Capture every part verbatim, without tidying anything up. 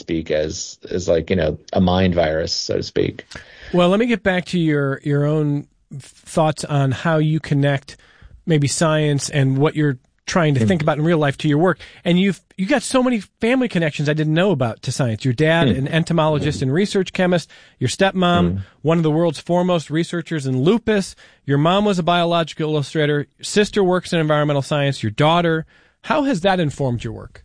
speak, as as like, you know, a mind virus, so to speak. Well, let me get back to your your own thoughts on how you connect maybe science and what you're trying to mm. think about in real life to your work. And you've you got so many family connections I didn't know about to science. Your dad, mm. an entomologist and research chemist. Your stepmom, mm. one of the world's foremost researchers in lupus. Your mom was a biological illustrator. Your sister works in environmental science. Your daughter. How has that informed your work?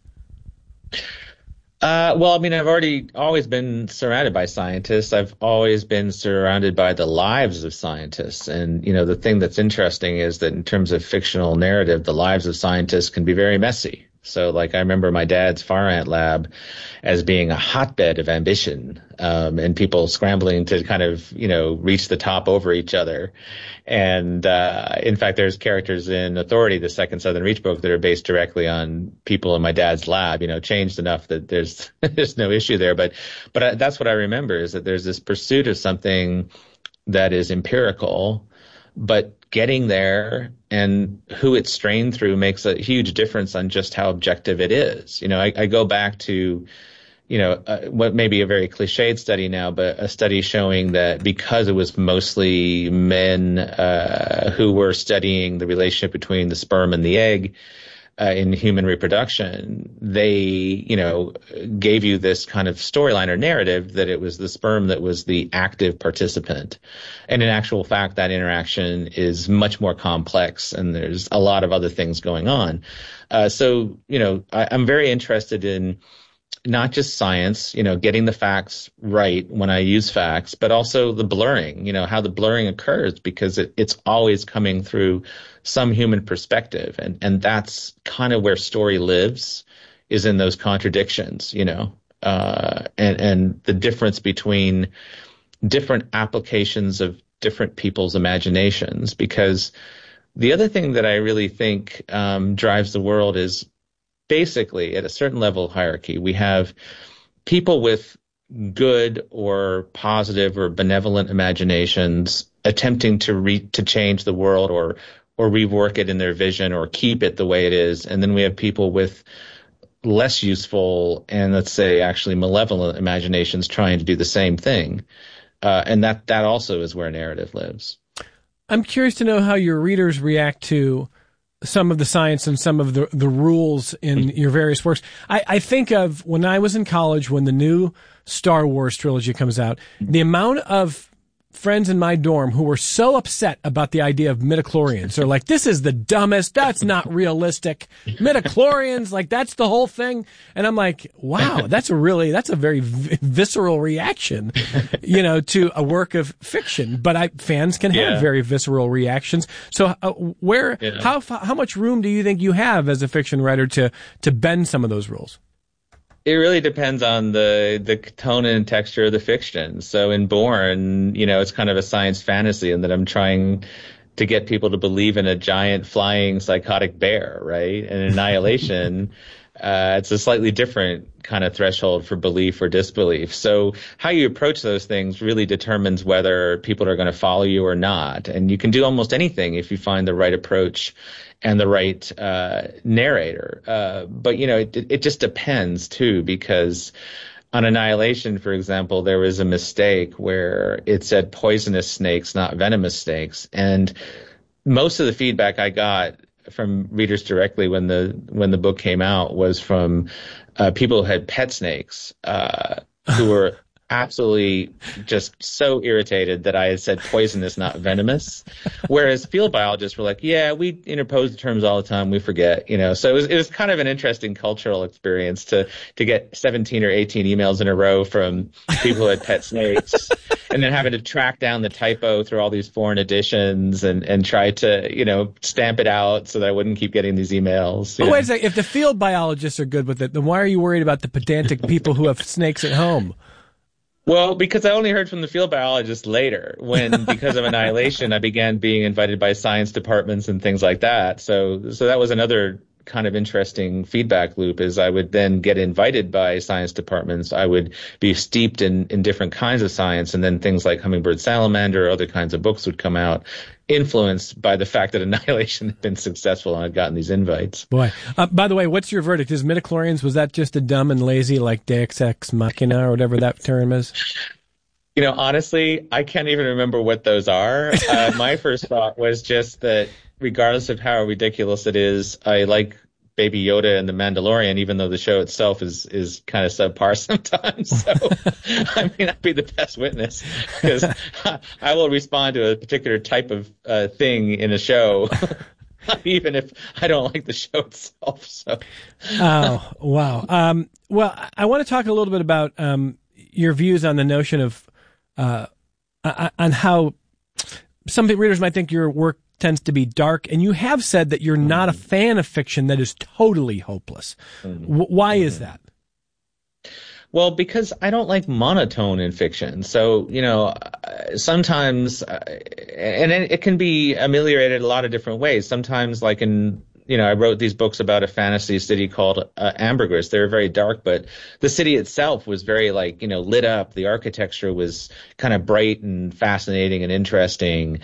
Uh, well, I mean, I've already always been surrounded by scientists. I've always been surrounded by the lives of scientists. And, you know, the thing that's interesting is that in terms of fictional narrative, the lives of scientists can be very messy. So, like, I remember my dad's fire ant lab as being a hotbed of ambition, um, and people scrambling to kind of, you know, reach the top over each other. And, uh, in fact, there's characters in Authority, the second Southern Reach book, that are based directly on people in my dad's lab, you know, changed enough that there's, there's no issue there. But, but I, that's what I remember, is that there's this pursuit of something that is empirical, but getting there and who it's strained through makes a huge difference on just how objective it is. You know, I, I go back to, you know, uh, what may be a very cliched study now, but a study showing that because it was mostly men uh, who were studying the relationship between the sperm and the egg uh, in human reproduction, they, you know, gave you this kind of storyline or narrative that it was the sperm that was the active participant. And in actual fact, that interaction is much more complex, and there's a lot of other things going on. Uh, so, you know, I, I'm very interested in not just science, you know, getting the facts right when I use facts, but also the blurring, you know, how the blurring occurs, because it, it's always coming through some human perspective. And, and that's kind of where story lives, is in those contradictions, you know, uh, and, and the difference between different applications of different people's imaginations. Because the other thing that I really think um, drives the world is, basically, at a certain level of hierarchy, we have people with good or positive or benevolent imaginations attempting to re- to change the world or or rework it in their vision or keep it the way it is. And then we have people with less useful and, let's say, actually malevolent imaginations trying to do the same thing. Uh, and that, that also is where narrative lives. I'm curious to know how your readers react to some of the science and some of the, the rules in your various works. I, I think of when I was in college, when the new Star Wars trilogy comes out, the amount of friends in my dorm who were so upset about the idea of midichlorians. They're like, this is the dumbest. That's not realistic. Midichlorians, like, that's the whole thing. And I'm like, wow, that's a really, that's a very v- visceral reaction, you know, to a work of fiction. But I, fans can have yeah. very visceral reactions. So uh, where, yeah. how, how much room do you think you have as a fiction writer to, to bend some of those rules? It really depends on the the tone and texture of the fiction. So in Born, you know, it's kind of a science fantasy, and that I'm trying to get people to believe in a giant flying psychotic bear, right? And in Annihilation, uh, it's a slightly different kind of threshold for belief or disbelief. So how you approach those things really determines whether people are going to follow you or not. And you can do almost anything if you find the right approach and the right uh, narrator. Uh, but, you know, it, it just depends, too, because on Annihilation, for example, there was a mistake where it said poisonous snakes, not venomous snakes. And most of the feedback I got from readers directly when the when the book came out was from uh, people who had pet snakes uh, who were absolutely just so irritated that I had said poisonous, not venomous. Whereas field biologists were like, yeah, we interpose the terms all the time. We forget, you know. So it was, it was kind of an interesting cultural experience to, to get seventeen or eighteen emails in a row from people who had pet snakes and then having to track down the typo through all these foreign editions and, and try to, you know, stamp it out so that I wouldn't keep getting these emails. But wait a second. If the field biologists are good with it, then why are you worried about the pedantic people who have snakes at home? Well, because I only heard from the field biologists later when, because of Annihilation, I began being invited by science departments and things like that. So, so that was another kind of interesting feedback loop is I would then get invited by science departments. I would be steeped in, in different kinds of science, and then things like Hummingbird Salamander or other kinds of books would come out, influenced by the fact that Annihilation had been successful and I'd gotten these invites. Boy. Uh, by the way, what's your verdict? Is midichlorians, was that just a dumb and lazy like Deus Ex Machina or whatever that term is? You know, honestly, I can't even remember what those are. Uh, my first thought was just that regardless of how ridiculous it is, I like Baby Yoda and The Mandalorian, even though the show itself is, is kind of subpar sometimes. So, I may not be the best witness because I will respond to a particular type of uh, thing in a show, even if I don't like the show itself. So, oh, wow. Um, well, I want to talk a little bit about um, your views on the notion of uh, on how some readers might think your work tends to be dark, and you have said that you're not a fan of fiction that is totally hopeless. Mm-hmm. W- why is that? Well, because I don't like monotone in fiction. So, you know, sometimes, uh, and it, it can be ameliorated a lot of different ways. Sometimes, like in, you know, I wrote these books about a fantasy city called uh, Ambergris. They were very dark, but the city itself was very, like, you know, lit up. The architecture was kind of bright and fascinating and interesting,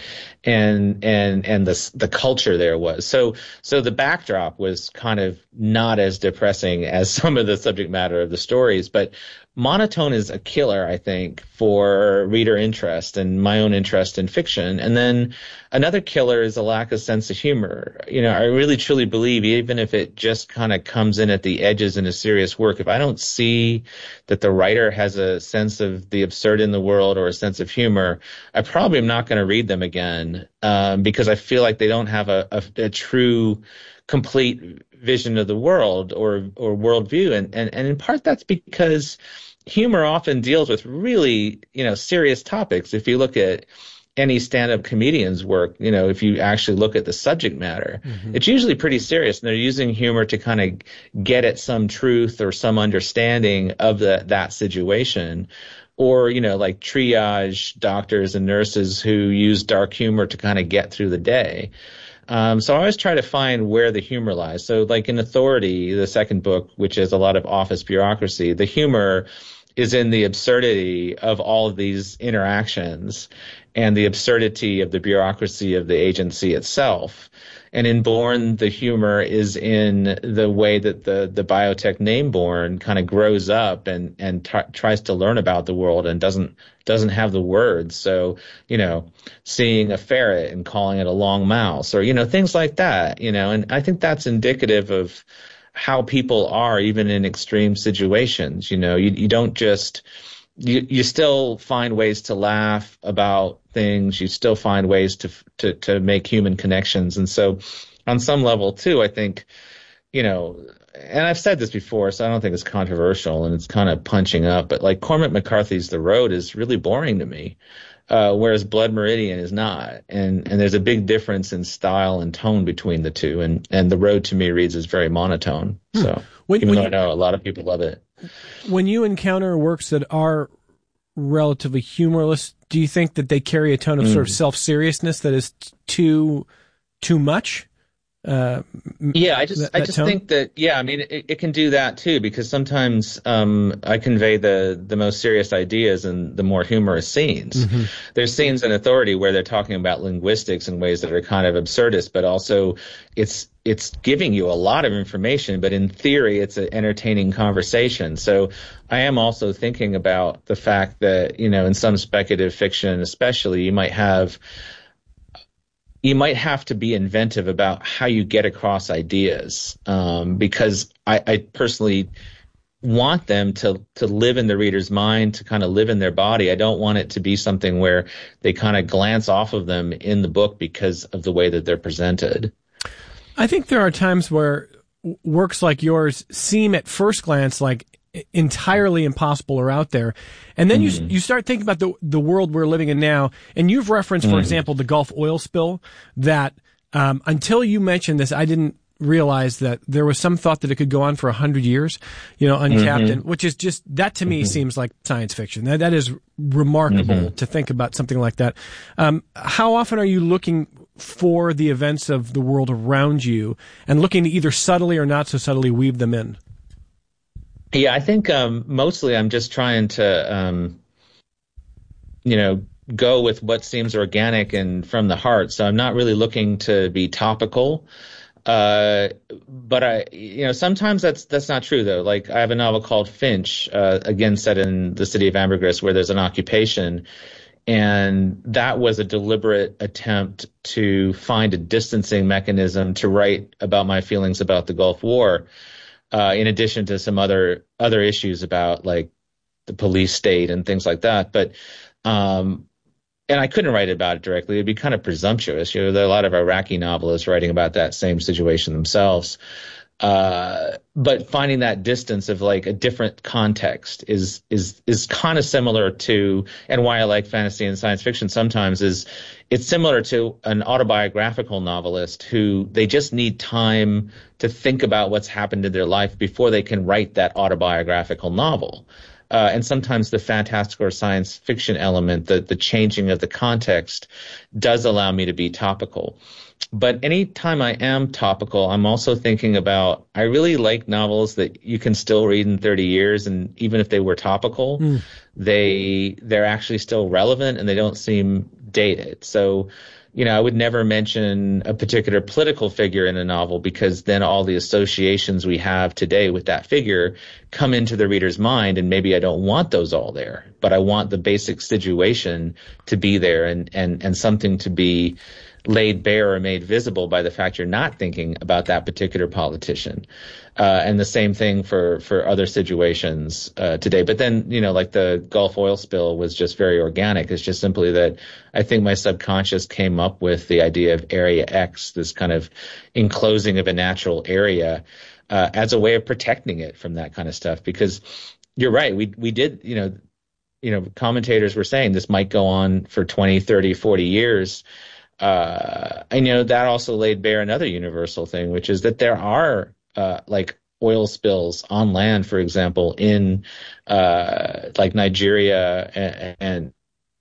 and and and the the culture there was so so the backdrop was kind of not as depressing as some of the subject matter of the stories. But monotone is a killer, I think, for reader interest and my own interest in fiction. And then another killer is a lack of sense of humor. You know, I really truly believe, even if it just kind of comes in at the edges in a serious work, if I don't see that the writer has a sense of the absurd in the world or a sense of humor, I probably am not going to read them again, um, because I feel like they don't have a, a, a true, complete vision of the world or or worldview. And, and, and in part that's because humor often deals with really, you know, serious topics. If you look at any stand-up comedian's work, you know, if you actually look at the subject matter, mm-hmm. it's usually pretty serious. And they're using humor to kind of get at some truth or some understanding of the, that situation. Or, you know, like triage doctors and nurses who use dark humor to kind of get through the day. Um, so I always try to find where the humor lies. So like in Authority, the second book, which is a lot of office bureaucracy, the humor is in the absurdity of all of these interactions and the absurdity of the bureaucracy of the agency itself. And in Bourne, the humor is in the way that the, the biotech name Bourne kind of grows up and, and t- tries to learn about the world and doesn't doesn't have the words. So, you know, seeing a ferret and calling it a long mouse or, you know, things like that, you know, and I think that's indicative of how people are even in extreme situations. You know, you, you don't just... You, you still find ways to laugh about things. You still find ways to, to, to make human connections. And so on some level, too, I think, you know, and I've said this before, so I don't think it's controversial and it's kind of punching up, but like Cormac McCarthy's The Road is really boring to me, uh, whereas Blood Meridian is not. And, and there's a big difference in style and tone between the two. And, and The Road to me reads as very monotone. Hmm. So when, even when though you, I know a lot of people love it. When you encounter works that are relatively humorless, do you think that they carry a tone of mm. sort of self-seriousness that is t- too too much? Uh, yeah, I just that, I just tone? think that yeah, I mean it, it can do that too, because sometimes um, I convey the the most serious ideas in the more humorous scenes. Mm-hmm. There's scenes in Authority where they're talking about linguistics in ways that are kind of absurdist, but also it's it's giving you a lot of information, but in theory it's an entertaining conversation. So I am also thinking about the fact that, you know, in some speculative fiction especially, you might have you might have to be inventive about how you get across ideas, um, because I, I personally want them to to live in the reader's mind, to kind of live in their body. I don't want it to be something where they kind of glance off of them in the book because of the way that they're presented. I think there are times where works like yours seem at first glance like entirely impossible or out there, and then mm-hmm. you you start thinking about the the world we're living in now, and you've referenced, for mm-hmm. example, the Gulf oil spill. That um, until you mentioned this, I didn't realize that there was some thought that it could go on for a hundred years, you know, untapped, mm-hmm. and which is just that to me mm-hmm. seems like science fiction. That that is remarkable mm-hmm. to think about something like that. Um, how often are you looking for the events of the world around you and looking to either subtly or not so subtly weave them in? Yeah, I think um, mostly I'm just trying to, um, you know, go with what seems organic and from the heart. So I'm not really looking to be topical. Uh, but I, you know, sometimes that's that's not true though. Like I have a novel called Finch, uh, again set in the city of Ambergris, where there's an occupation, and that was a deliberate attempt to find a distancing mechanism to write about my feelings about the Gulf War, uh, in addition to some other other issues about like the police state and things like that. But um, And I couldn't write about it directly. It'd be kind of presumptuous. You know, there are a lot of Iraqi novelists writing about that same situation themselves. Uh, but finding that distance of like a different context is is is kind of similar to, and why I like fantasy and science fiction sometimes is it's similar to an autobiographical novelist who they just need time to think about what's happened in their life before they can write that autobiographical novel. Uh, and sometimes the fantastical or science fiction element, the, the changing of the context, does allow me to be topical. But anytime I am topical, I'm also thinking about, I really like novels that you can still read in thirty years, and even if they were topical, mm. they they're actually still relevant and they don't seem dated. So, you know, I would never mention a particular political figure in a novel because then all the associations we have today with that figure come into the reader's mind, and maybe I don't want those all there, but I want the basic situation to be there and, and, and something to be laid bare or made visible by the fact you're not thinking about that particular politician. Uh, and the same thing for, for other situations uh, today. But then, you know, like the Gulf oil spill was just very organic. It's just simply that I think my subconscious came up with the idea of Area X, this kind of enclosing of a natural area, uh, as a way of protecting it from that kind of stuff. Because you're right, we we did, you know, you know, commentators were saying this might go on for twenty, thirty, forty years. Uh, and, you know, that also laid bare another universal thing, which is that there are uh, like oil spills on land, for example, in uh, like Nigeria and, and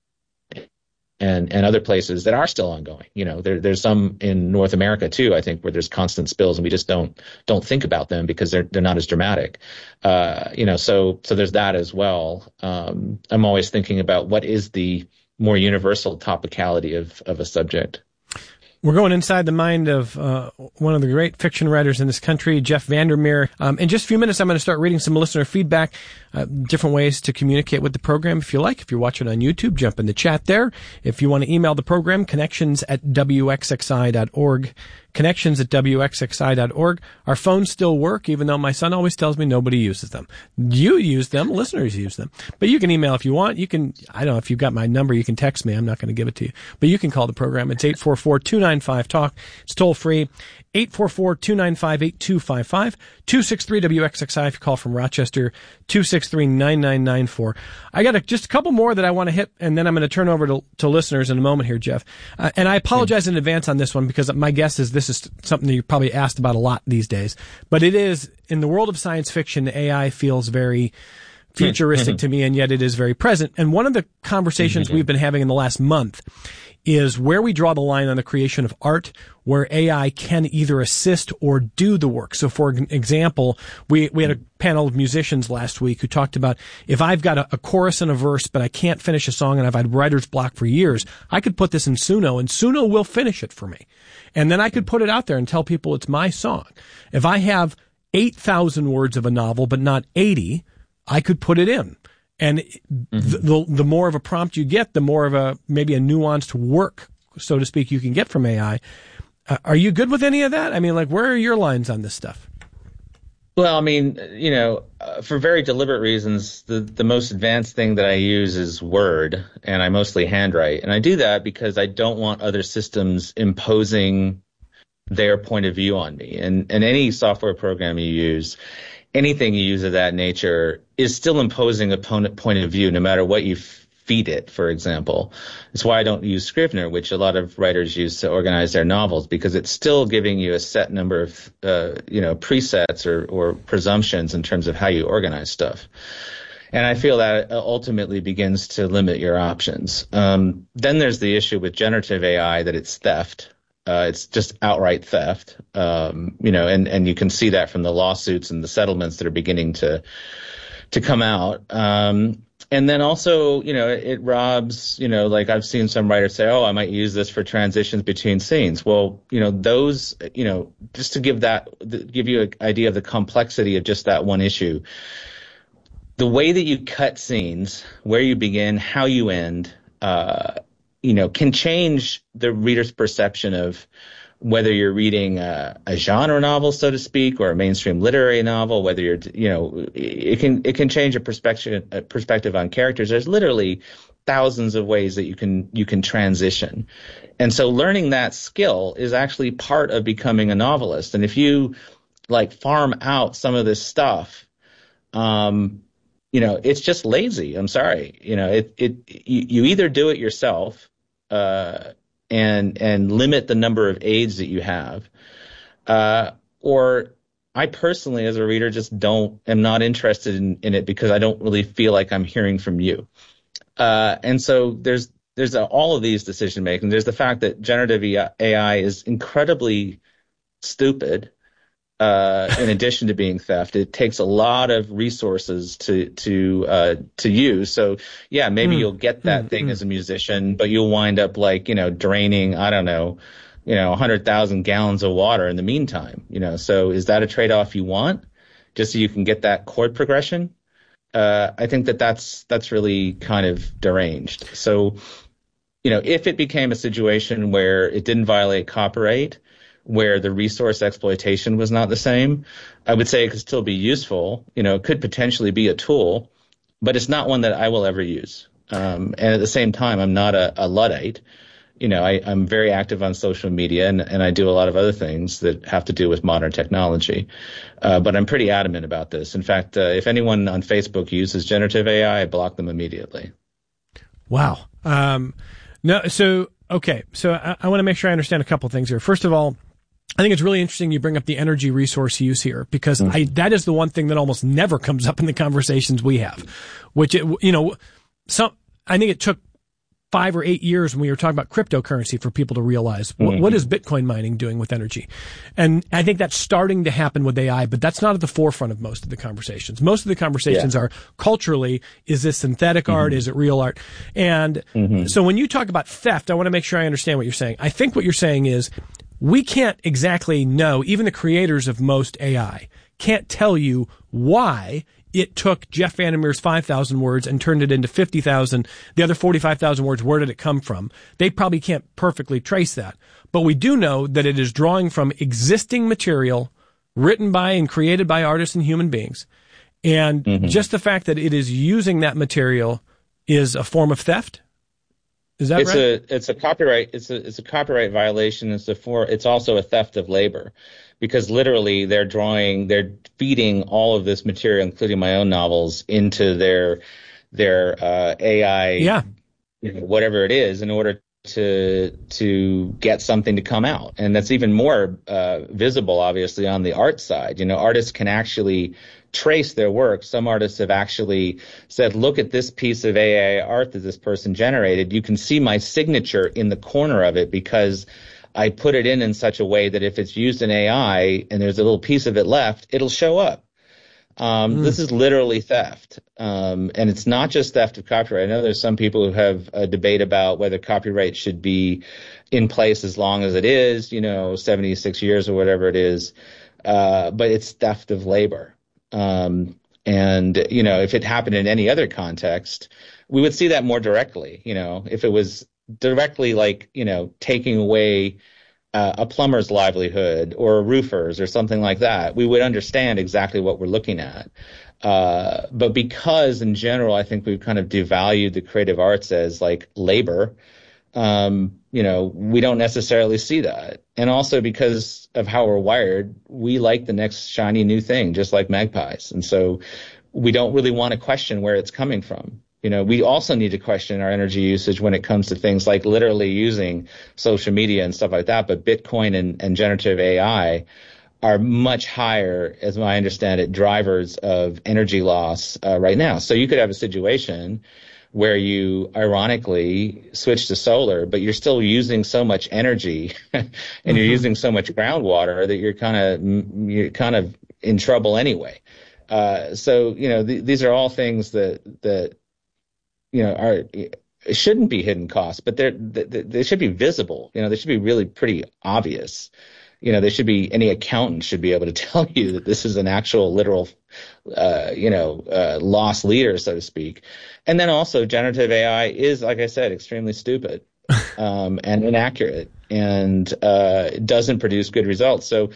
and and other places that are still ongoing. You know, there, there's some in North America too, I think, where there's constant spills and we just don't don't think about them because they're they're not as dramatic. Uh, you know, so so there's that as well. Um, I'm always thinking about what is the more universal topicality of, of a subject. We're going inside the mind of uh, one of the great fiction writers in this country, Jeff Vandermeer. Um, in just a few minutes, I'm going to start reading some listener feedback, uh, different ways to communicate with the program if you like. If you're watching on YouTube, jump in the chat there. If you want to email the program, connections at w x x i dot org. Connections at w x x i dot org. Our phones still work, even though my son always tells me nobody uses them. You use them, listeners use them. But you can email if you want. You can, I don't know, if you've got my number, you can text me. I'm not going to give it to you. But you can call the program. It's eight four four, two nine five, talk. It's toll free. eight four four, two nine five, eight two five five. two six three W X X I if you call from Rochester. two six three, nine nine nine four. I got a, just a couple more that I want to hit, and then I'm going to turn over to, to listeners in a moment here, Jeff. Uh, and I apologize in advance on this one because my guess is this is something that you're probably asked about a lot these days. But it is, in the world of science fiction, A I feels very futuristic mm-hmm. to me, and yet it is very present. And one of the conversations mm-hmm. we've been having in the last month is where we draw the line on the creation of art, where A I can either assist or do the work. So, for example, we, we had a panel of musicians last week who talked about if I've got a, a chorus and a verse, but I can't finish a song and I've had writer's block for years, I could put this in Suno and Suno will finish it for me. And then I could put it out there and tell people it's my song. If I have eight thousand words of a novel, but not eighty, I could put it in. And mm-hmm. the, the the more of a prompt you get, the more of a maybe a nuanced work, so to speak, you can get from A I. Uh, are you good with any of that? I mean, like, where are your lines on this stuff? Well, I mean, you know, uh, for very deliberate reasons, the, the most advanced thing that I use is Word, and I mostly handwrite. And I do that because I don't want other systems imposing their point of view on me. And, and any software program you use, anything you use of that nature is still imposing a point of view, no matter what you feed it, for example. That's why I don't use Scrivener, which a lot of writers use to organize their novels, because it's still giving you a set number of, uh, you know, presets or, or presumptions in terms of how you organize stuff. And I feel that ultimately begins to limit your options. Um, then there's the issue with generative A I that it's theft. Uh, it's just outright theft. Um, you know, and, and you can see that from the lawsuits and the settlements that are beginning to to come out. Um, and then also, you know, it, it robs, you know, like I've seen some writers say, oh, I might use this for transitions between scenes. Well, you know, those, you know, just to give that, give you an idea of the complexity of just that one issue. The way that you cut scenes, where you begin, how you end, uh, you know, can change the reader's perception of whether you're reading a, a genre novel, so to speak, or a mainstream literary novel, whether you're, you know, it can it can change a perspective a perspective on characters. There's literally thousands of ways that you can you can transition. And so learning that skill is actually part of becoming a novelist. And if you like farm out some of this stuff, um, you know, it's just lazy. I'm sorry. You know, it it you, you either do it yourself, uh, and and limit the number of aids that you have, uh, or I personally, as a reader, just don't am not interested in, in it because I don't really feel like I'm hearing from you. Uh, and so there's there's a, all of these decision making. There's the fact that generative A I is incredibly stupid. Uh, in addition to being theft, it takes a lot of resources to to uh, to use. So yeah, maybe mm. you'll get that mm, thing mm. as a musician, but you'll wind up like you know draining I don't know, you know, one hundred thousand gallons of water in the meantime. You know, so is that a trade-off you want, just so you can get that chord progression? Uh, I think that that's that's really kind of deranged. So you know, if it became a situation where it didn't violate copyright, where the resource exploitation was not the same, I would say it could still be useful. You know, it could potentially be a tool, but it's not one that I will ever use. Um, and at the same time, I'm not a, a Luddite. You know, I, I'm very active on social media, and, and I do a lot of other things that have to do with modern technology. Uh, but I'm pretty adamant about this. In fact, uh, if anyone on Facebook uses generative A I, I block them immediately. Wow. Um, no, so, okay. So I, I want to make sure I understand a couple things here. First of all, I think it's really interesting you bring up the energy resource use here, because mm-hmm. I, that is the one thing that almost never comes up in the conversations we have, which, it, you know, some, I think it took five or eight years when we were talking about cryptocurrency for people to realize mm-hmm. what, what is Bitcoin mining doing with energy. And I think that's starting to happen with A I, but that's not at the forefront of most of the conversations. Most of the conversations yeah. are culturally, is this synthetic mm-hmm. art? Is it real art? And mm-hmm. so when you talk about theft, I want to make sure I understand what you're saying. I think what you're saying is, we can't exactly know, even the creators of most A I can't tell you why it took Jeff Vandermeer's five thousand words and turned it into fifty thousand. The other forty-five thousand words, where did it come from? They probably can't perfectly trace that. But we do know that it is drawing from existing material written by and created by artists and human beings. And mm-hmm. just the fact that it is using that material is a form of theft. Is that it's right? a it's a copyright it's a it's a copyright violation. It's a for it's also a theft of labor, because literally they're drawing they're feeding all of this material, including my own novels, into their their uh, A I, yeah, you know, whatever it is, in order to to get something to come out. And that's even more uh, visible, obviously, on the art side. You know, artists can actually trace their work. Some artists have actually said, look at this piece of A I art that this person generated. You can see my signature in the corner of it because I put it in in such a way that if it's used in A I and there's a little piece of it left, it'll show up. Um, mm. This is literally theft. Um, and it's not just theft of copyright. I know there's some people who have a debate about whether copyright should be in place as long as it is, you know, seventy-six years or whatever it is. Uh, but it's theft of labor. Um, and, you know, if it happened in any other context, we would see that more directly. You know, if it was directly like, you know, taking away uh, a plumber's livelihood or a roofer's or something like that, we would understand exactly what we're looking at. Uh, but because in general, I think we've kind of devalued the creative arts as like labor, um, you know, we don't necessarily see that. And also because of how we're wired, we like the next shiny new thing, just like magpies. And so we don't really want to question where it's coming from. You know, we also need to question our energy usage when it comes to things like literally using social media and stuff like that. But Bitcoin and, and generative A I are much higher, as I understand it, drivers of energy loss uh, right now. So you could have a situation where you ironically switch to solar, but you're still using so much energy and mm-hmm. you're using so much groundwater that you're kind of you're kind of in trouble anyway. Uh, so you know th- these are all things that that you know are it shouldn't be hidden costs, but they're they, they should be visible. You know, they should be really pretty obvious. You know, they should be, any accountant should be able to tell you that this is an actual literal, uh, you know, uh, lost leader, so to speak. And then also generative A I is, like I said, extremely stupid, um, and inaccurate, and, uh, doesn't produce good results. So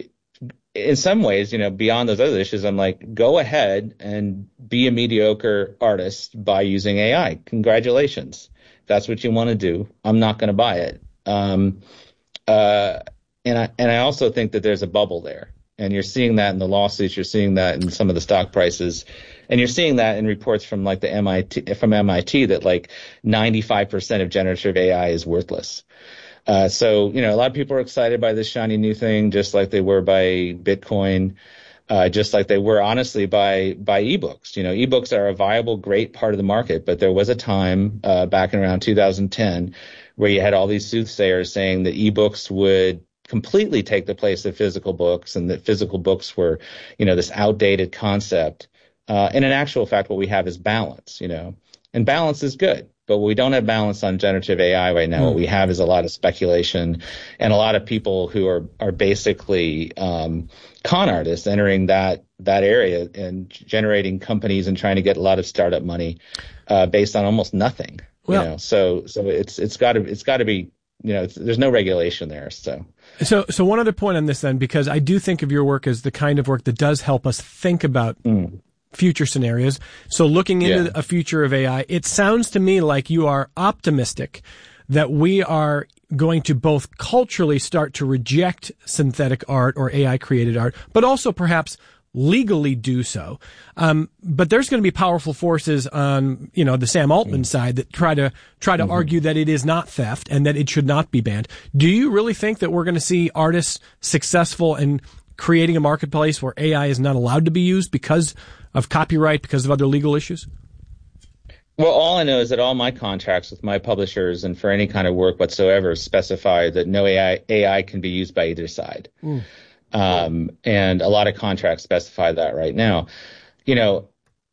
in some ways, you know, beyond those other issues, I'm like, go ahead and be a mediocre artist by using A I. Congratulations. If that's what you want to do. I'm not going to buy it. Um, uh, And I and I also think that there's a bubble there, and you're seeing that in the lawsuits. You're seeing that in some of the stock prices, and you're seeing that in reports from like the M I T from M I T that like ninety-five percent of generative A I is worthless. Uh, so you know, a lot of people are excited by this shiny new thing, just like they were by Bitcoin, uh, just like they were honestly by by ebooks. You know, ebooks are a viable, great part of the market, but there was a time uh, back in around two thousand ten where you had all these soothsayers saying that ebooks would completely take the place of physical books, and that physical books were, you know, this outdated concept. Uh, and in actual fact, what we have is balance, you know, and balance is good, but we don't have balance on generative A I right now. Mm. What we have is a lot of speculation and a lot of people who are, are basically, um, con artists entering that, that area and generating companies and trying to get a lot of startup money, uh, based on almost nothing, well, you know, so, so it's, it's gotta, it's gotta be, you know, it's, there's no regulation there. So, so, so one other point on this then, because I do think of your work as the kind of work that does help us think about mm. future scenarios. So looking into yeah. a future of A I, it sounds to me like you are optimistic that we are going to both culturally start to reject synthetic art or A I created art, but also perhaps legally do so. Um, but there's going to be powerful forces on, you know, the Sam Altman mm. side that try to try to mm-hmm. argue that it is not theft and that it should not be banned. Do you really think that we're going to see artists successful in creating a marketplace where A I is not allowed to be used because of copyright, because of other legal issues? Well, all I know is that all my contracts with my publishers and for any kind of work whatsoever specify that no A I, A I can be used by either side. Mm. Um, and a lot of contracts specify that right now. You know,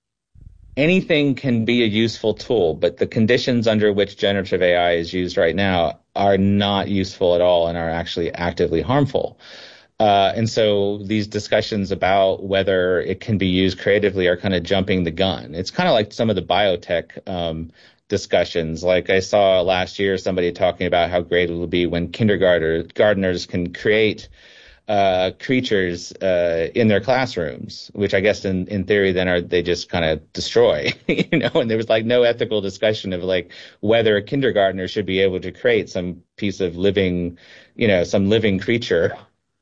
anything can be a useful tool, but the conditions under which generative A I is used right now are not useful at all and are actually actively harmful. Uh, and so these discussions about whether it can be used creatively are kind of jumping the gun. It's kind of like some of the biotech um, discussions. Like I saw last year somebody talking about how great it will be when kindergartners can create uh, creatures uh, in their classrooms, which I guess in, in theory then are they just kind of destroy, you know, and there was like no ethical discussion of like whether a kindergartner should be able to create some piece of living, you know, some living creature.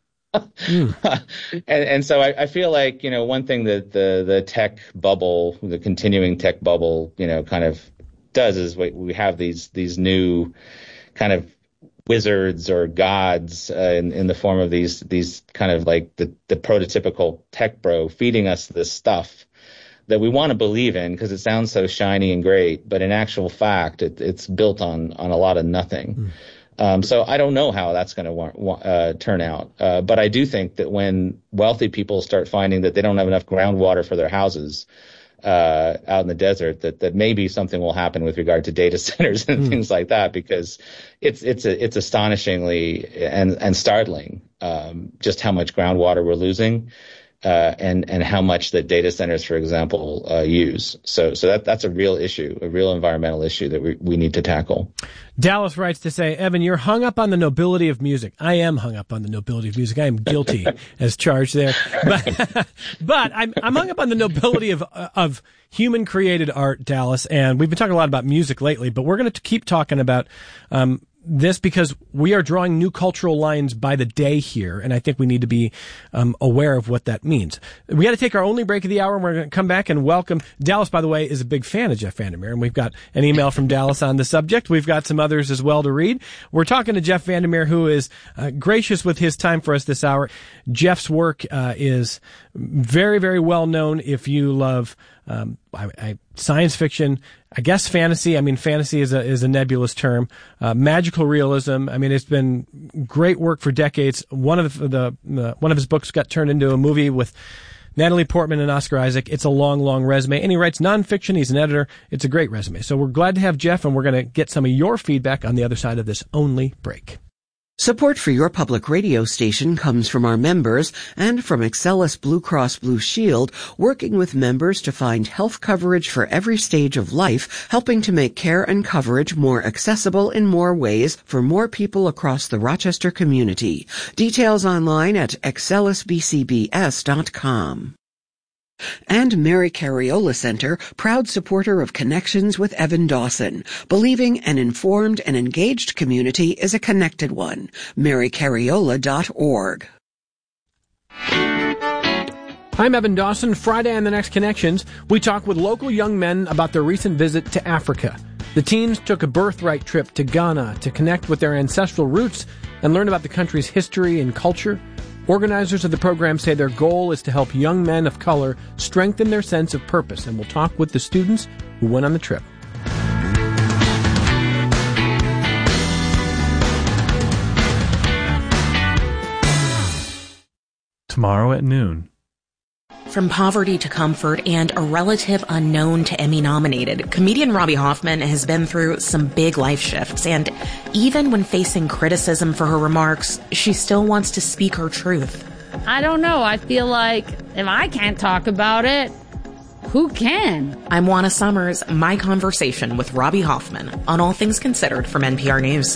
mm. and, and so I, I feel like, you know, one thing that the, the tech bubble, the continuing tech bubble, you know, kind of does is we, we have these, these new kind of wizards or gods uh, in, in the form of these these kind of like the, the prototypical tech bro feeding us this stuff that we want to believe in because it sounds so shiny and great, but in actual fact, it, it's built on on a lot of nothing. Mm. Um, so I don't know how that's going to uh, turn out, uh, but I do think that when wealthy people start finding that they don't have enough groundwater for their houses, uh, out in the desert, that, that maybe something will happen with regard to data centers and mm. things like that, because it's, it's, a, it's astonishingly and, and startling, um, just how much groundwater we're losing, uh, and, and how much that data centers, for example, uh, use. So, so that, that's a real issue, a real environmental issue that we, we need to tackle. Dallas writes to say, Evan, you're hung up on the nobility of music. I am hung up on the nobility of music. I am guilty as charged there. But, but I'm, I'm hung up on the nobility of, of human created art, Dallas. And we've been talking a lot about music lately, but we're going to keep talking about, um, this because we are drawing new cultural lines by the day here, and I think we need to be um, aware of what that means. We got to take our only break of the hour, and we're going to come back and welcome Dallas. By the way, is a big fan of Jeff Vandermeer, and we've got an email from Dallas on the subject. We've got some others as well to read. We're talking to Jeff Vandermeer, who is uh, gracious with his time for us this hour. Jeff's work uh, is very, very well known if you love Um, I, I, science fiction, I guess fantasy. I mean, fantasy is a is a nebulous term. Uh, magical realism. I mean, it's been great work for decades. One of the, the, the one of his books got turned into a movie with Natalie Portman and Oscar Isaac. It's a long, long resume. And he writes nonfiction. He's an editor. It's a great resume. So we're glad to have Jeff, and we're going to get some of your feedback on the other side of this only break. Support for your public radio station comes from our members and from Excellus Blue Cross Blue Shield, working with members to find health coverage for every stage of life, helping to make care and coverage more accessible in more ways for more people across the Rochester community. Details online at excellus b c b s dot com. And Mary Cariola Center, proud supporter of Connections with Evan Dawson, believing an informed and engaged community is a connected one. mary cariola dot org. I'm Evan Dawson. Friday on the next Connections, we talk with local young men about their recent visit to Africa. The teens took a birthright trip to Ghana to connect with their ancestral roots and learn about the country's history and culture. Organizers of the program say their goal is to help young men of color strengthen their sense of purpose, and we'll talk with the students who went on the trip. Tomorrow at noon. From poverty to comfort and a relative unknown to Emmy nominated, comedian Robbie Hoffman has been through some big life shifts, and even when facing criticism for her remarks, she still wants to speak her truth. I don't know. I feel like if I can't talk about it, who can? I'm Juana Summers. My conversation with Robbie Hoffman on All Things Considered from N P R News.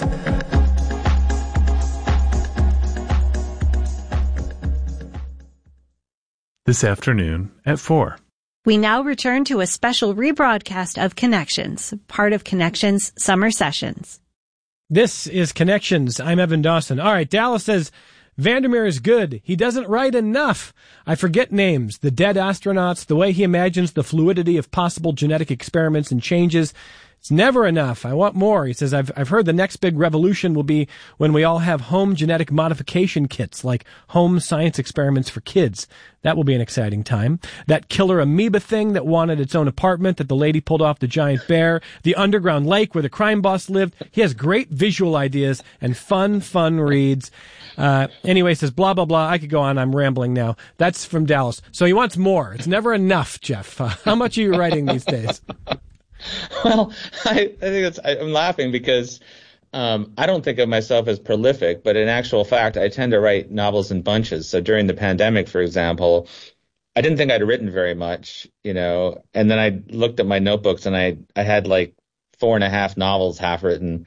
This afternoon at four. We now return to a special rebroadcast of Connections, part of Connections Summer Sessions. This is Connections. I'm Evan Dawson. All right, Dallas says, Vandermeer is good. He doesn't write enough. I forget names, the dead astronauts, the way he imagines the fluidity of possible genetic experiments and changes. It's never enough. I want more. He says, I've, I've heard the next big revolution will be when we all have home genetic modification kits, like home science experiments for kids. That will be an exciting time. That killer amoeba thing that wanted its own apartment that the lady pulled off the giant bear. The underground lake where the crime boss lived. He has great visual ideas and fun, fun reads. Uh, anyway, he says, blah, blah, blah. I could go on. I'm rambling now. That's from Dallas. So he wants more. It's never enough, Jeff. Uh, how much are you writing these days? Well, I, I think it's, I, I'm laughing because um, I don't think of myself as prolific, but in actual fact, I tend to write novels in bunches. So during the pandemic, for example, I didn't think I'd written very much, you know, and then I looked at my notebooks and I, I had like four and a half novels half written.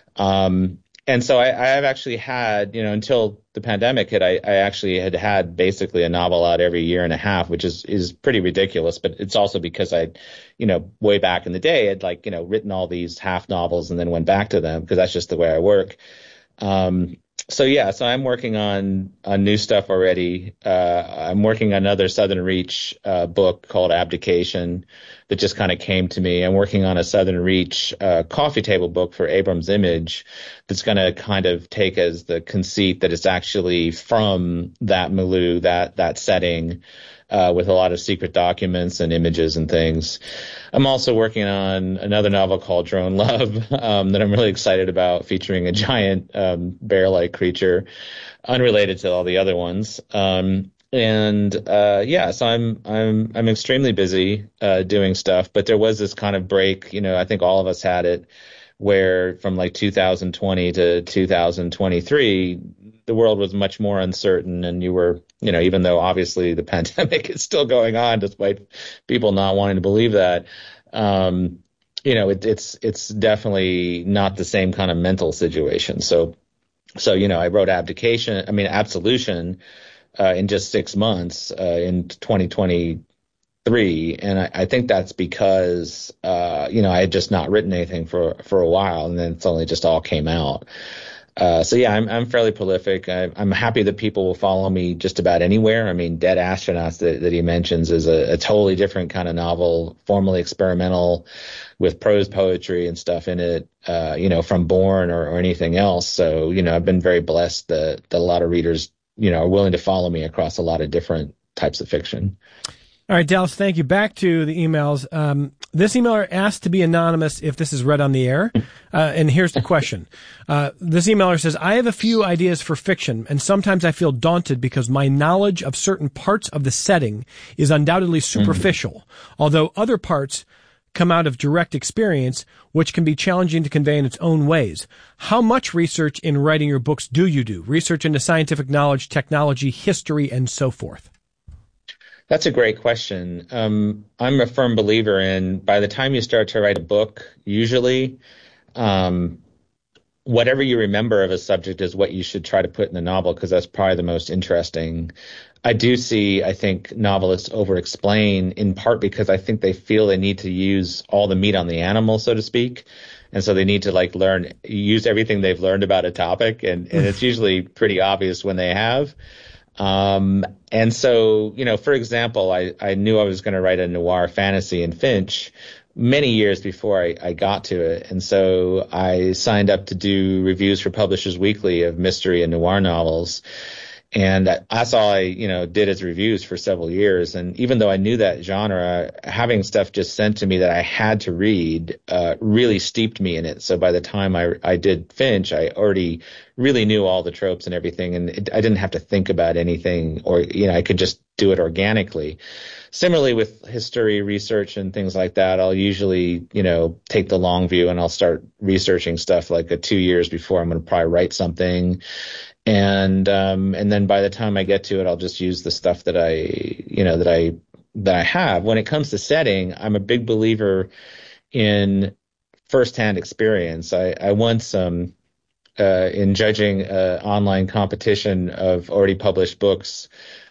Um, and so I, I have actually had, you know, until the pandemic hit, I, I actually had had basically a novel out every year and a half, which is, is pretty ridiculous. But it's also because I, you know, way back in the day, I'd like, you know, written all these half novels and then went back to them because that's just the way I work. Um, so, yeah, so I'm working on, on new stuff already. Uh, I'm working on another Southern Reach uh, book called Abdication that just kind of came to me. I'm working on a Southern Reach uh, coffee table book for Abrams Image that's going to kind of take as the conceit that it's actually from that milieu, that that setting, uh, with a lot of secret documents and images and things. I'm also working on another novel called Drone Love um, that I'm really excited about, featuring a giant um, bear-like creature, unrelated to all the other ones. Um, and uh, yeah, so I'm I'm I'm extremely busy uh, doing stuff. But there was this kind of break, you know, I think all of us had it, where from like two thousand twenty to two thousand twenty-three, the world was much more uncertain, and you were, you know, even though obviously the pandemic is still going on, despite people not wanting to believe that, um, you know, it, it's it's definitely not the same kind of mental situation. So, so you know, I wrote Abdication, I mean Absolution, uh, in just six months uh, in twenty twenty-three, and I, I think that's because uh, you know, I had just not written anything for for a while, and then it's only just all came out. Uh, so yeah, I'm I'm fairly prolific. I, I'm happy that people will follow me just about anywhere. I mean, Dead Astronauts that, that he mentions is a, a totally different kind of novel, formally experimental, with prose poetry and stuff in it. Uh, you know, from Bourne or, or anything else. So you know, I've been very blessed that, that a lot of readers, you know, are willing to follow me across a lot of different types of fiction. All right, Dallas, thank you. Back to the emails. Um, this emailer asked to be anonymous if this is read on the air. Uh, and here's the question. Uh, this emailer says, I have a few ideas for fiction, and sometimes I feel daunted because my knowledge of certain parts of the setting is undoubtedly superficial, mm-hmm. although other parts come out of direct experience, which can be challenging to convey in its own ways. How much research in writing your books do you do? Research into scientific knowledge, technology, history, and so forth. That's a great question. Um, I'm a firm believer in by the time you start to write a book, usually um, whatever you remember of a subject is what you should try to put in the novel, because that's probably the most interesting. I do see, I think, novelists over-explain in part because I think they feel they need to use all the meat on the animal, so to speak. And so they need to like learn, use everything they've learned about a topic. And, and it's usually pretty obvious when they have. Um, and so, you know, for example, I, I knew I was going to write a noir fantasy in Finch many years before I, I got to it. And so I signed up to do reviews for Publishers Weekly of mystery and noir novels. And that's all I, you know, did as reviews for several years. And even though I knew that genre, having stuff just sent to me that I had to read uh, really steeped me in it. So by the time I, I did Finch, I already really knew all the tropes and everything. And it, I didn't have to think about anything, or, you know, I could just do it organically. Similarly with history research and things like that, I'll usually, you know, take the long view and I'll start researching stuff like a two years before I'm going to probably write something. And, um, and then by the time I get to it, I'll just use the stuff that I, you know, that I, that I have. When it comes to setting, I'm a big believer in firsthand experience. I, I once, um, uh, in judging an online competition of already published books,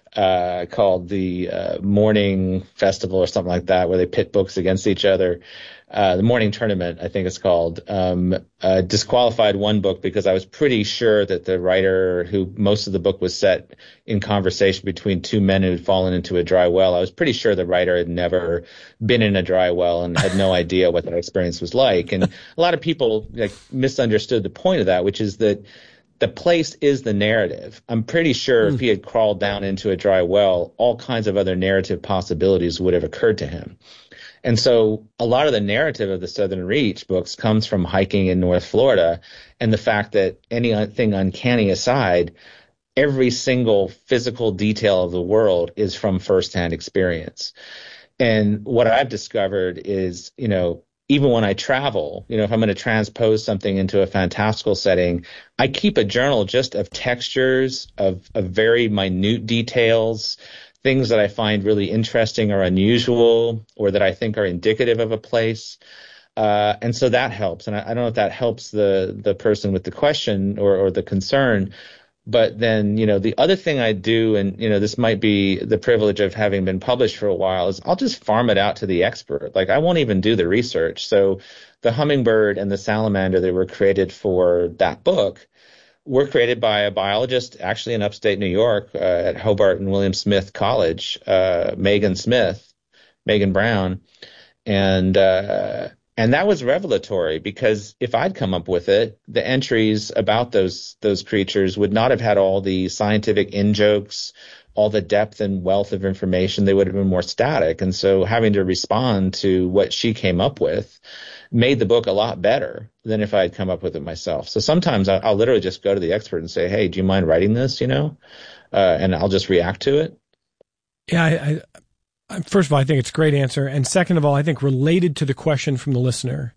uh, called the, uh, Morning Festival or something like that, where they pit books against each other. Uh, the Morning Tournament, I think it's called, um, uh, disqualified one book because I was pretty sure that the writer, who most of the book was set in conversation between two men who had fallen into a dry well, I was pretty sure the writer had never been in a dry well and had no idea what that experience was like. And a lot of people like misunderstood the point of that, which is that the place is the narrative. I'm pretty sure mm. if he had crawled down into a dry well, all kinds of other narrative possibilities would have occurred to him. And so a lot of the narrative of the Southern Reach books comes from hiking in North Florida, and the fact that anything uncanny aside, every single physical detail of the world is from firsthand experience. And what I've discovered is, you know, even when I travel, you know, if I'm going to transpose something into a fantastical setting, I keep a journal just of textures, of, of very minute details, things that I find really interesting or unusual, or that I think are indicative of a place. Uh, and so that helps. And I, I don't know if that helps the, the person with the question or, or the concern. But then, you know, the other thing I do, and, you know, this might be the privilege of having been published for a while, is I'll just farm it out to the expert. Like, I won't even do the research. So the hummingbird and the salamander that were created for that book were created by a biologist actually in upstate New York uh, at Hobart and William Smith College, uh, Megan Smith, Megan Brown. And, uh, and that was revelatory, because if I'd come up with it, the entries about those, those creatures would not have had all the scientific in-jokes, all the depth and wealth of information. They would have been more static. And so having to respond to what she came up with made the book a lot better than if I had come up with it myself. So sometimes I'll, I'll literally just go to the expert and say, hey, do you mind writing this, you know? Uh, and I'll just react to it. Yeah, I, I, first of all, I think it's a great answer. And second of all, I think related to the question from the listener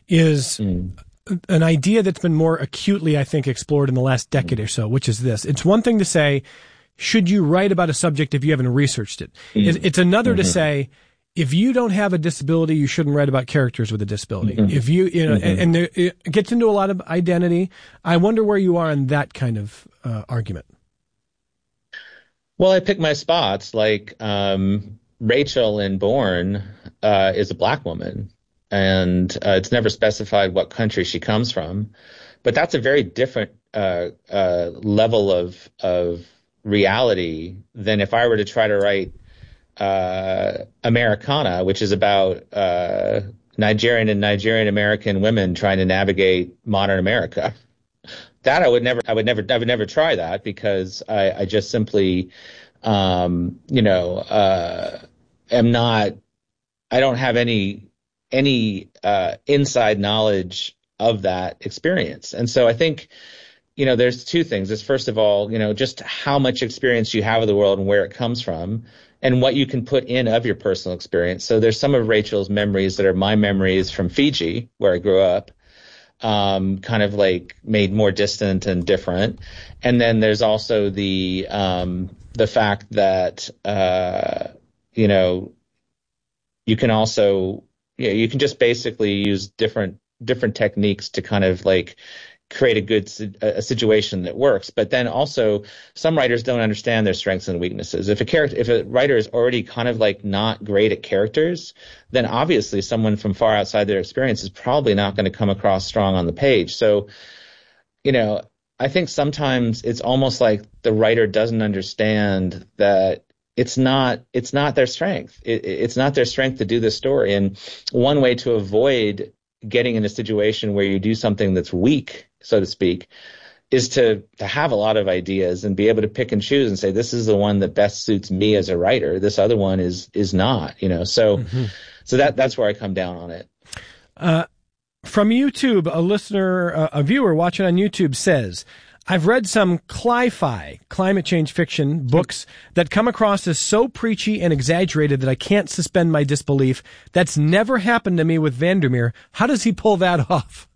is mm. an idea that's been more acutely, I think, explored in the last decade mm. or so, which is this. It's one thing to say, should you write about a subject if you haven't researched it? Mm. It's another mm-hmm. to say, if you don't have a disability, you shouldn't write about characters with a disability. Mm-hmm. If you, you know, mm-hmm. and, and there, it gets into a lot of identity. I wonder where you are in that kind of uh, argument. Well, I pick my spots. Like um, Rachel in Bourne uh, is a black woman, and uh, it's never specified what country she comes from. But that's a very different uh, uh, level of of reality than if I were to try to write uh, Americana, which is about uh, Nigerian and Nigerian American women trying to navigate modern America. That I would never, I would never, I would never try that, because I, I just simply, um, you know, uh, am not, I don't have any any uh, inside knowledge of that experience. And so I think, you know, there's two things. Is first of all, you know, just how much experience you have of the world and where it comes from and what you can put in of your personal experience. So there's some of Rachel's memories that are my memories from Fiji, where I grew up, um, kind of like made more distant and different. And then there's also the, um, the fact that, uh, you know, you can also, you know, you can just basically use different, different techniques to kind of like create a good a situation that works. But then also some writers don't understand their strengths and weaknesses. If a character, if a writer is already kind of like not great at characters, then obviously someone from far outside their experience is probably not going to come across strong on the page. So, you know, I think sometimes it's almost like the writer doesn't understand that it's not, it's not their strength. It, it's not their strength to do this story. And one way to avoid getting in a situation where you do something that's weak, so to speak, is to to have a lot of ideas and be able to pick and choose and say, this is the one that best suits me as a writer. This other one is is not, you know. So mm-hmm. so that that's where I come down on it. Uh, from YouTube, a listener, uh, a viewer watching on YouTube says, I've read some cli-fi, climate change fiction books that come across as so preachy and exaggerated that I can't suspend my disbelief. That's never happened to me with Vandermeer. How does he pull that off?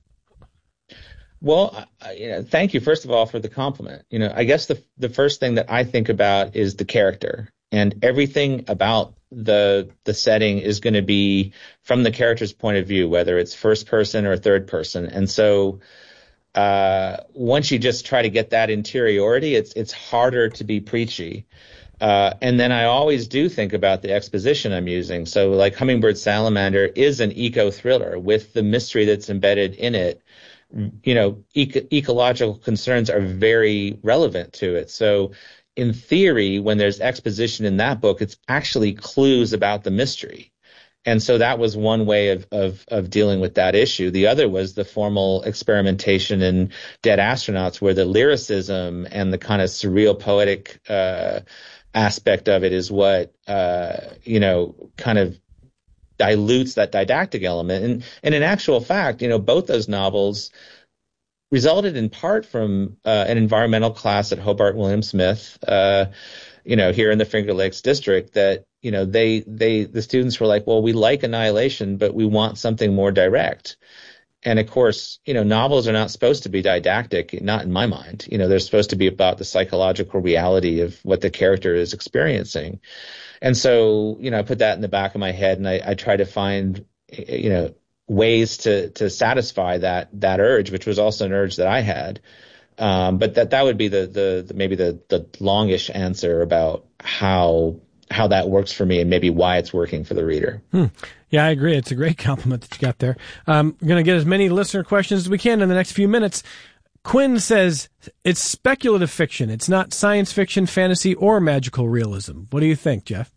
Well, uh, you know, thank you, first of all, for the compliment. You know, I guess the the first thing that I think about is the character, and everything about the the setting is going to be from the character's point of view, whether it's first person or third person. And so uh, once you just try to get that interiority, it's it's harder to be preachy. Uh, and then I always do think about the exposition I'm using. So like Hummingbird Salamander is an eco thriller with the mystery that's embedded in it. You know, eco- ecological concerns are very relevant to it. So in theory, when there's exposition in that book, it's actually clues about the mystery. And so that was one way of, of, of dealing with that issue. The other was the formal experimentation in Dead Astronauts, where the lyricism and the kind of surreal poetic uh, aspect of it is what, uh, you know, kind of dilutes that didactic element. And, and in actual fact, you know, both those novels resulted in part from uh, an environmental class at Hobart William Smith, uh, you know, here in the Finger Lakes district, that, you know, they, they, the students were like, well, we like Annihilation, but we want something more direct. And of course, you know, novels are not supposed to be didactic, not in my mind. You know, they're supposed to be about the psychological reality of what the character is experiencing. And so, you know, I put that in the back of my head, and I, I try to find, you know, ways to to satisfy that that urge, which was also an urge that I had. Um, but that that would be the, the the maybe the the longish answer about how how that works for me and maybe why it's working for the reader. Hmm. Yeah, I agree. It's a great compliment that you got there. Um, we're going to get as many listener questions as we can in the next few minutes. Quinn says it's speculative fiction. It's not science fiction, fantasy, or magical realism. What do you think, Jeff?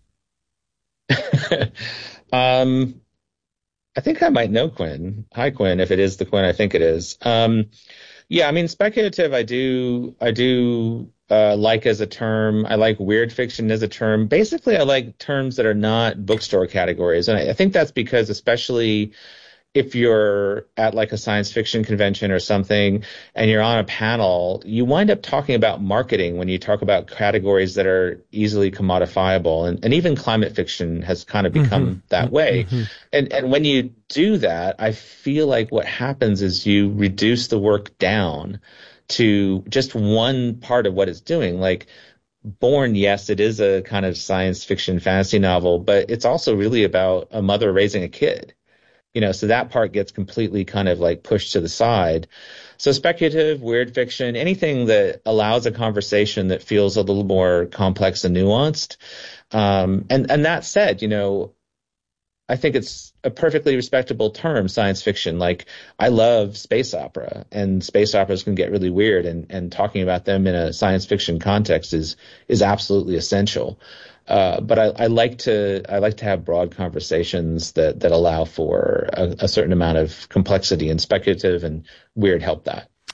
um, I think I might know Quinn. Hi, Quinn, if it is the Quinn I think it is. Um, yeah, I mean, speculative, I do, I do uh, like as a term. I like weird fiction as a term. Basically, I like terms that are not bookstore categories. And I, I think that's because, especially if you're at like a science fiction convention or something and you're on a panel, you wind up talking about marketing when you talk about categories that are easily commodifiable. And, and even climate fiction has kind of become mm-hmm. that way. Mm-hmm. And, and when you do that, I feel like what happens is you reduce the work down to just one part of what it's doing. Like Born, yes, it is a kind of science fiction fantasy novel, but it's also really about a mother raising a kid. You know, so that part gets completely kind of like pushed to the side. So speculative, weird fiction, anything that allows a conversation that feels a little more complex and nuanced. Um, and, and that said, you know, I think it's a perfectly respectable term, science fiction. Like, I love space opera, and space operas can get really weird, and, and talking about them in a science fiction context is, is absolutely essential. Uh, but I, I like to I like to have broad conversations that, that allow for a, a certain amount of complexity, and speculative and weird help that.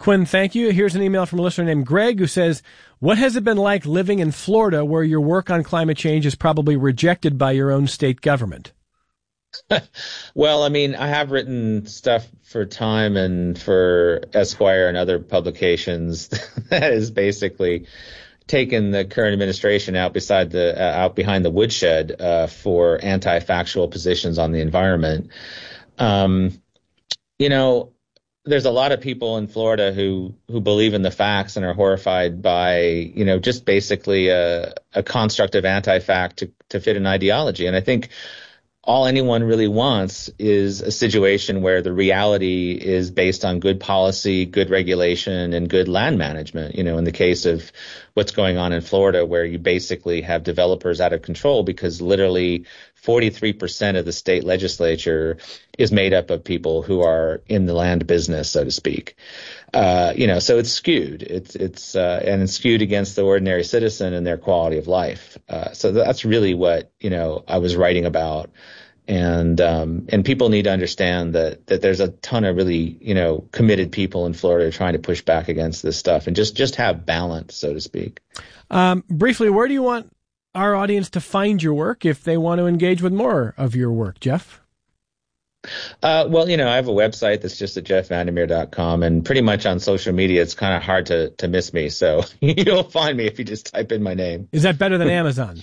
Quinn, thank you. Here's an email from a listener named Greg who says, what has it been like living in Florida where your work on climate change is probably rejected by your own state government? Well, I mean, I have written stuff for Time and for Esquire and other publications that is basically taken the current administration out beside the uh, out behind the woodshed uh, for anti-factual positions on the environment. Um, you know, there's a lot of people in Florida who who believe in the facts and are horrified by, you know, just basically a, a construct of anti-fact to, to fit an ideology. And I think all anyone really wants is a situation where the reality is based on good policy, good regulation, and good land management. You know, in the case of what's going on in Florida, where you basically have developers out of control because literally forty-three percent of the state legislature is made up of people who are in the land business, so to speak. Uh, you know, so it's skewed. It's it's uh, and it's skewed against the ordinary citizen and their quality of life. Uh, so that's really what, you know, I was writing about. And um, and people need to understand that that there's a ton of really, you know, committed people in Florida trying to push back against this stuff and just just have balance, so to speak. Um, briefly, where do you want our audience to find your work if they want to engage with more of your work, Jeff? Uh, well, you know, I have a website that's just at jeff vandermeer dot com, and pretty much on social media, it's kind of hard to, to miss me. So you'll find me if you just type in my name. Is that better than Amazon?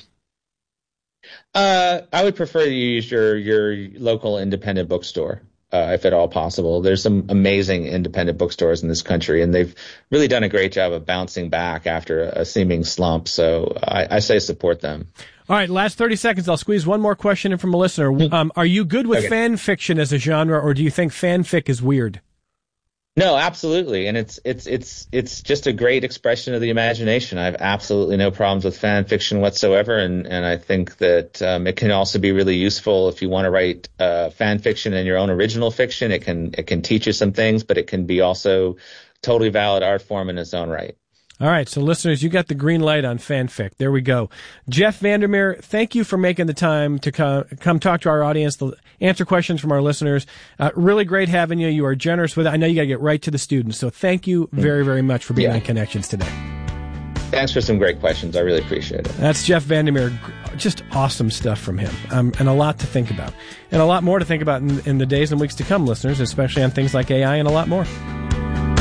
Uh, I would prefer you use your, your local independent bookstore, uh, if at all possible. There's some amazing independent bookstores in this country, and they've really done a great job of bouncing back after a, a seeming slump. So I, I say support them. All right, last thirty seconds. I'll squeeze one more question in from a listener. Um, are you good with Okay. fan fiction as a genre, or do you think fanfic is weird? No, absolutely. And it's it's it's it's just a great expression of the imagination. I have absolutely no problems with fan fiction whatsoever. And, and I think that um, it can also be really useful if you want to write uh, fan fiction and your own original fiction. It can it can teach you some things, but it can be also totally valid art form in its own right. All right, so listeners, you got the green light on fanfic. There we go. Jeff Vandermeer, thank you for making the time to come, come talk to our audience, to answer questions from our listeners. Uh, really great having you. You are generous with it. I know you got to get right to the students, so thank you very, very much for being Yeah. on Connections today. Thanks for some great questions. I really appreciate it. That's Jeff Vandermeer. Just awesome stuff from him, um, and a lot to think about. And a lot more to think about in, in the days and weeks to come, listeners, especially on things like A I and a lot more.